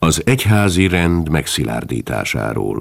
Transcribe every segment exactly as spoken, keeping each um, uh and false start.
Az egyházi rend megszilárdításáról.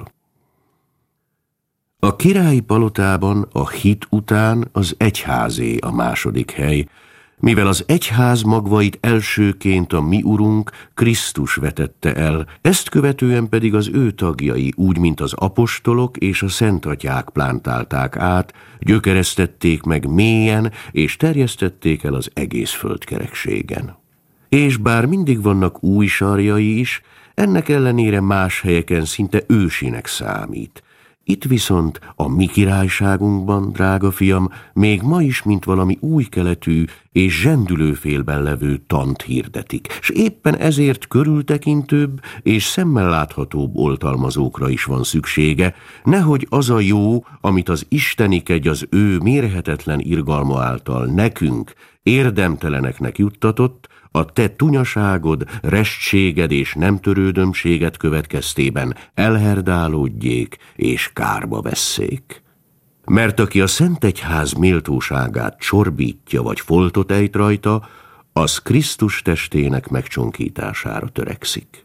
A királyi palotában a hit után az egyházé a második hely, mivel az egyház magvait elsőként a mi urunk Krisztus vetette el, ezt követően pedig az ő tagjai, úgy mint az apostolok és a szentatyák plántálták át, gyökeresztették meg mélyen, és terjesztették el az egész földkerekségen. És bár mindig vannak új sarjai is, ennek ellenére más helyeken szinte ősinek számít. Itt viszont a mi királyságunkban, drága fiam, még ma is, mint valami új keletű és zsendülőfélben levő tant hirdetik, s éppen ezért körültekintőbb és szemmel láthatóbb oltalmazókra is van szüksége, nehogy az a jó, amit az istenikegy az ő mérhetetlen irgalma által nekünk, érdemteleneknek juttatott, a te tunyaságod, restséged és nem törődömséged következtében elherdálódjék és kárba vesszék. Mert aki a Szentegyház méltóságát csorbítja vagy foltot ejt rajta, az Krisztus testének megcsonkítására törekszik.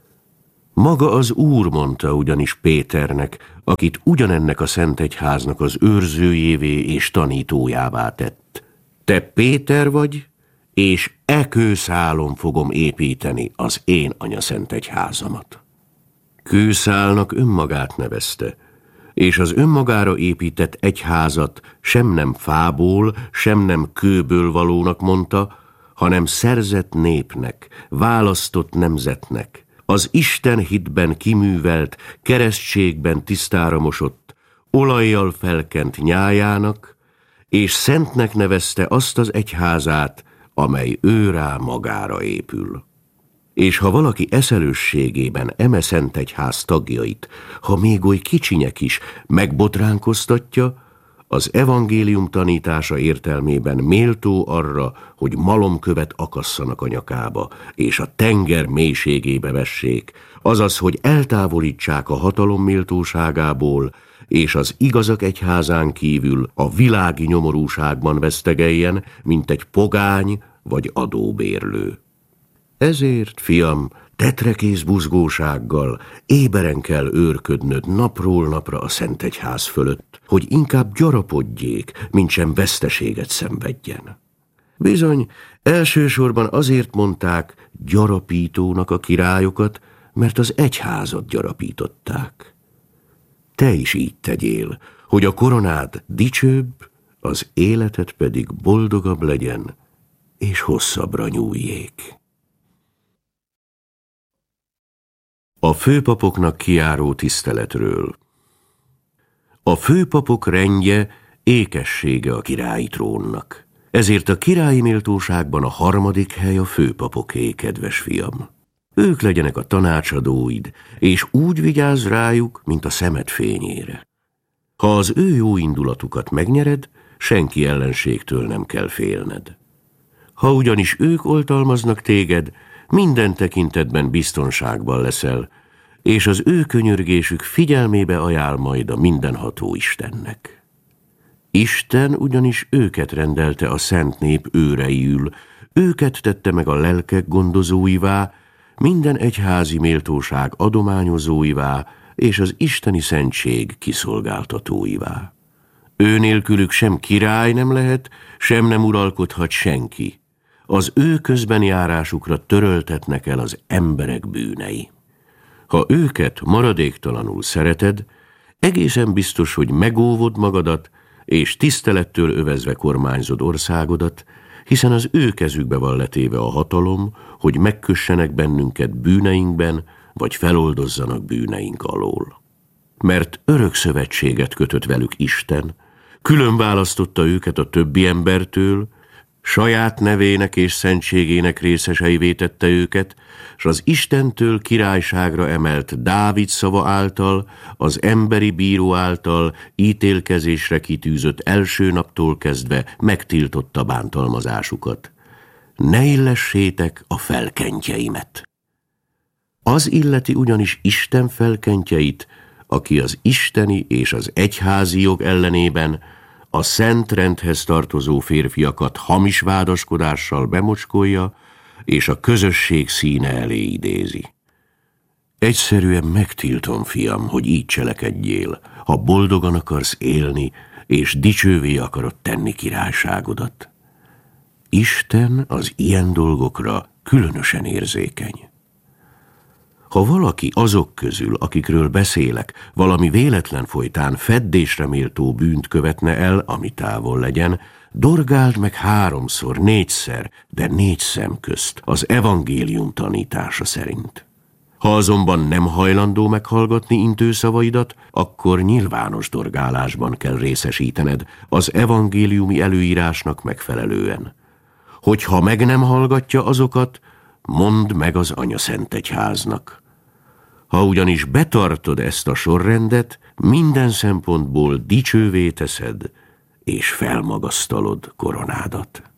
Maga az Úr mondta ugyanis Péternek, akit ugyanennek a Szentegyháznak az őrzőjévé és tanítójává tett: te Péter vagy, és e kőszálon fogom építeni az én anyaszentegyházamat. Kőszálnak önmagát nevezte, és az önmagára épített egyházat sem nem fából, sem nem kőből valónak mondta, hanem szerzett népnek, választott nemzetnek, az Isten hitben kiművelt, keresztségben tisztára mosott, olajjal felkent nyájának, és szentnek nevezte azt az egyházát, amely ő rá magára épül. És ha valaki eszelősségében eme szentegyház tagjait, ha még oly kicsinyek is, megbotránkoztatja, az evangélium tanítása értelmében méltó arra, hogy malomkövet akasszanak a nyakába, és a tenger mélységébe vessék, azaz, hogy eltávolítsák a hatalom méltóságából, és az igazak egyházán kívül a világi nyomorúságban vesztegeljen, mint egy pogány vagy adóbérlő. Ezért, fiam, tetrekész buzgósággal éberen kell őrködnöd napról napra a Szentegyház fölött, hogy inkább gyarapodjék, mintsem veszteséget szenvedjen. Bizony, elsősorban azért mondták gyarapítónak a királyokat, mert az egyházat gyarapították. Te is így tegyél, hogy a koronád dicsőbb, az életed pedig boldogabb legyen, és hosszabbra nyúljék. A főpapoknak kijáró tiszteletről. A főpapok rendje ékessége a királyi trónnak. Ezért a királyi méltóságban a harmadik hely a főpapoké, kedves fiam. Ők legyenek a tanácsadóid, és úgy vigyázz rájuk, mint a szemed fényére. Ha az ő jó indulatukat megnyered, senki ellenségtől nem kell félned. Ha ugyanis ők oltalmaznak téged, minden tekintetben biztonságban leszel, és az ő könyörgésük figyelmébe ajánl majd a mindenható Istennek. Isten ugyanis őket rendelte a szent nép őreiül, őket tette meg a lelkek gondozóivá, minden egyházi méltóság adományozóivá és az isteni szentség kiszolgáltatóivá. Ő nélkülük sem király nem lehet, sem nem uralkodhat senki. Az ő közbenjárásukra töröltetnek el az emberek bűnei. Ha őket maradéktalanul szereted, egészen biztos, hogy megóvod magadat, és tisztelettől övezve kormányzod országodat, hiszen az ő kezükbe van letéve a hatalom, hogy megkössenek bennünket bűneinkben, vagy feloldozzanak bűneink alól. Mert örök szövetséget kötött velük Isten, külön választotta őket a többi embertől, saját nevének és szentségének részeseivé tette őket, s az Istentől királyságra emelt Dávid szava által, az emberi bíró által ítélkezésre kitűzött első naptól kezdve megtiltotta bántalmazásukat. Ne illessétek a felkentjeimet. Az illeti ugyanis Isten felkentjeit, aki az isteni és az egyházi jog ellenében a szent rendhez tartozó férfiakat hamis vádaskodással bemocskolja, és a közösség színe elé idézi. Egyszerűen megtiltom, fiam, hogy így cselekedjél, ha boldogan akarsz élni, és dicsővé akarod tenni királyságodat. Isten az ilyen dolgokra különösen érzékeny. Ha valaki azok közül, akikről beszélek, valami véletlen folytán feddésre méltó bűnt követne el, ami távol legyen, dorgáld meg háromszor, négyszer, de négy szem közt az evangélium tanítása szerint. Ha azonban nem hajlandó meghallgatni intőszavaidat, akkor nyilvános dorgálásban kell részesítened az evangéliumi előírásnak megfelelően. Hogyha meg nem hallgatja azokat, mondd meg az anyaszentegyháznak. Ha ugyanis betartod ezt a sorrendet, minden szempontból dicsővé teszed és felmagasztalod koronádat.